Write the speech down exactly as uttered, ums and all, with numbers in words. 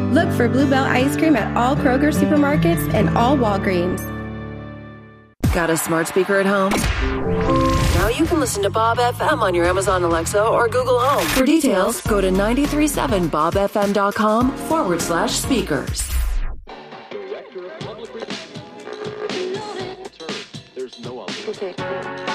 Look for Bluebell ice cream at all Kroger supermarkets and all Walgreens. Got a smart speaker at home? Now you can listen to Bob F M on your Amazon Alexa or Google Home. For details, go to nine three seven bob f m dot com forward slash speakers. Director of Public Relations. There's no other.